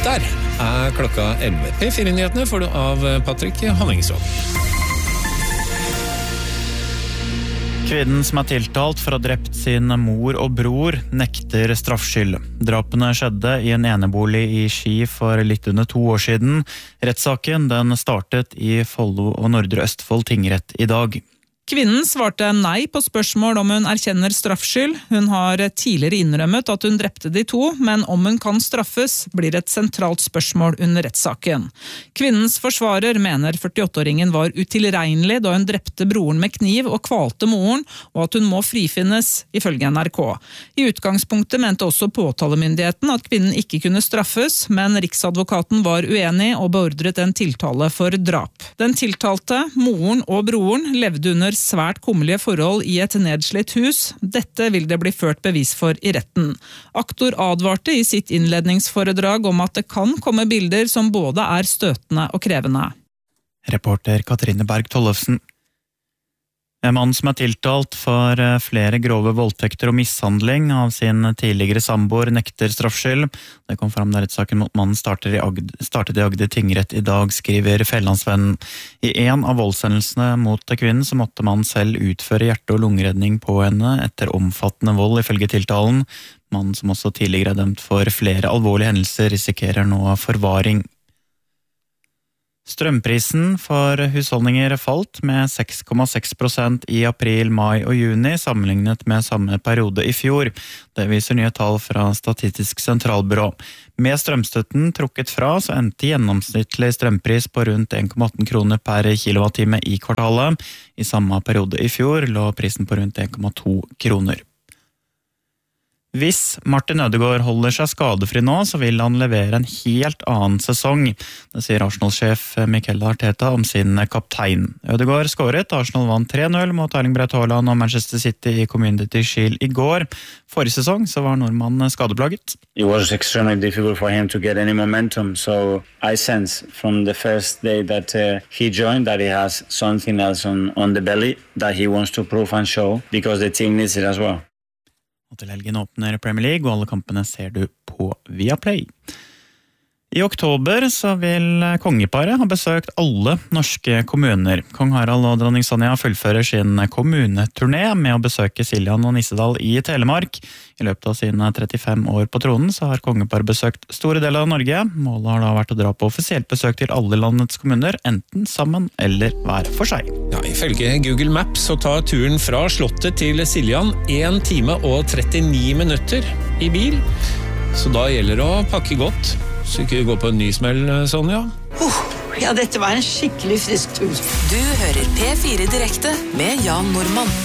Der klokka 11. P4-nyhetene får du av Patrick Hanningsvåg. Kvinnen som tiltalt for å ha drept sin mor og bror nekter straffskyld. Drapene skjedde i en enebolig i Ski for litt under 2 år siden. Rettssaken den startet i Follo og Nordre Østfold tingrett i dag. Kvinnen svarte nei på spørsmål om hun erkjenner straffskyld. Hun har tidligere innrømmet at hun drepte de 2, men om hun kan straffes, blir et sentralt spørsmål under rettssaken. Kvinnens forsvarer mener 48-åringen var utilregnelig da hun drepte broren med kniv og kvalte moren, og at hun må frifinnes, ifølge NRK. I utgangspunktet mente også påtalemyndigheten at kvinnen ikke kunne straffes, men Riksadvokaten var uenig og beordret en tiltale for drap. Den tiltalte, moren og broren, levde under svært kummerlige forhold i et nedslitt hus. Dette vil det bli ført bevis for i retten. Aktor advarte i sitt innledningsforedrag om at det kan komme bilder som både er støtende og krevende. Reporter Katrine Berg Tollefsen. En mann som tiltalt for flere grove voldtekter og mishandling av sin tidligere samboer nekter straffskyld. Det kom fram da rettssaken mot mannen startet i Agder tingrett i dag, skriver Fjellandsvennen. I en av voldshendelsene mot kvinnen så måtte mannen selv utføre hjerte- og lungeredning på henne etter omfattende vold, ifølge tiltalen. Mannen, som også tidligere dømt for flere alvorlige hendelser, risikerer nå forvaring. Strømprisen for husholdninger falt med 6,6% i april, mai og juni, sammenlignet med samme periode i fjor. Det viser nye tall fra Statistisk sentralbyrå. Med strømstøtten trukket fra, så endte gjennomsnittlig strømpris på rundt 1,18 kroner per kilowattime i kvartalet. I samme periode i fjor lå prisen på rundt 1,2 kroner. Hvis Martin Ødegaard holder seg skadefri nå, så vil han levere en helt annen sesong. Det sier Arsenal-sjef Mikel Arteta om sin kaptein. Ødegaard skåret, Arsenal vant 3-0 mot Erling Braut Haaland og Manchester City i Community Shield i går. Forrige sesong så var nordmannen skadeplaget. It was extremely difficult for him to get any momentum, so I sense from the first day that he joined that he has something else on the belly that he wants to prove and show, because the team needs it as well. Og til helgen åpner Premier League, og alle kampene ser du på Viaplay. I oktober så vil kongeparet ha besøkt alle norske kommuner. Kong Harald og dronning Sonja fullfører sin kommuneturné med å besøke Siljan og Nissedal i Telemark. I løpet av sine 35 år på tronen så har kongeparet besøkt store deler av Norge. Målet har da vært å dra på offisielt besøk til alle landets kommuner, enten sammen eller hver for seg. Ja, ifølge Google Maps så tar turen fra Slottet til Siljan 1 time og 39 minutter i bil. Så da gjelder det å pakke godt. Så ikke gå på en ny smell, Sonja. Ja, dette var en skikkelig frisk tur. Du hører P4 direkte med Jan Normann.